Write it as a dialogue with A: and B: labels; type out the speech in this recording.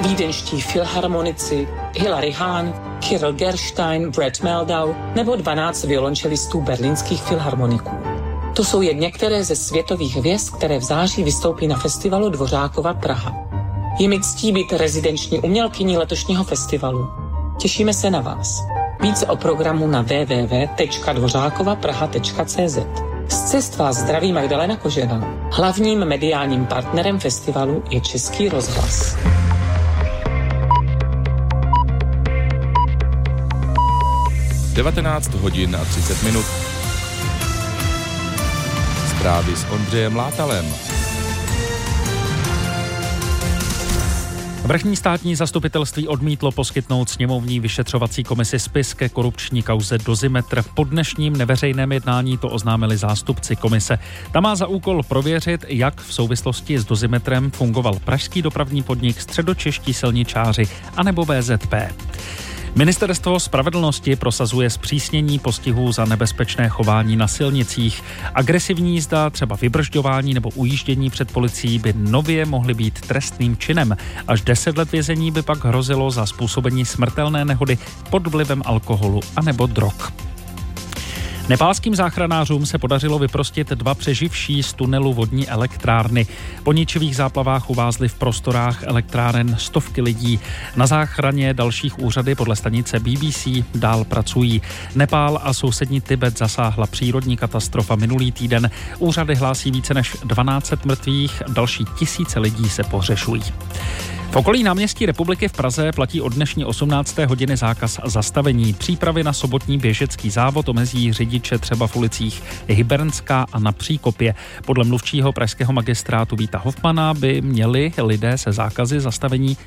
A: vídeňští filharmonici Hilary Hahn, Kirill Gerstein, Brett Meldau nebo 12 violončelistů berlínských filharmoniků. To jsou jen některé ze světových hvězd, které v září vystoupí na festivalu Dvořákova Praha. Je mi ctí být rezidenční umělkyní letošního festivalu. Těšíme se na vás. Více o programu na www.dvořákovapraha.cz. Z cest vás zdraví Magdalena Kožená. Hlavním mediálním partnerem festivalu je Český rozhlas.
B: (19:30) Zprávy s Ondřejem Látalem.
C: Vrchní státní zastupitelství odmítlo poskytnout sněmovní vyšetřovací komisi spis ke korupční kauze Dozimetr. Po dnešním neveřejném jednání to oznámili zástupci komise. Ta má za úkol prověřit, jak v souvislosti s Dozimetrem fungoval pražský dopravní podnik, středočeští silničáři anebo VZP. Ministerstvo spravedlnosti prosazuje zpřísnění postihů za nebezpečné chování na silnicích. Agresivní jízda, třeba vybržďování nebo ujíždění před policií by nově mohly být trestným činem. Až 10 let vězení by pak hrozilo za způsobení smrtelné nehody pod vlivem alkoholu anebo drog. Nepálským záchranářům se podařilo vyprostit 2 přeživší z tunelu vodní elektrárny. Po ničivých záplavách uvázly v prostorách elektráren stovky lidí. Na záchraně dalších úřady podle stanice BBC dál pracují. Nepál a sousední Tibet zasáhla přírodní katastrofa minulý týden. Úřady hlásí více než 1200 mrtvých, další tisíce lidí se pohřešují. V okolí náměstí Republiky v Praze platí od dnešní 18. hodiny zákaz zastavení. Přípravy na sobotní běžecký závod omezí řidiče třeba v ulicích Hybernská a na Příkopě. Podle mluvčího pražského magistrátu Víta Hofmana by měli lidé se zákazy zastavení